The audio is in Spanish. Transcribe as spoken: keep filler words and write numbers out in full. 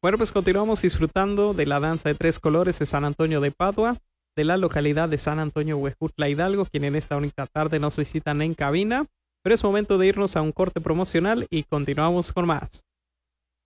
Bueno, pues continuamos disfrutando de la danza de tres colores de San Antonio de Padua, de la localidad de San Antonio Huejutla Hidalgo, quien en esta bonita tarde nos visitan en cabina. Pero es momento de irnos a un corte promocional y continuamos con más.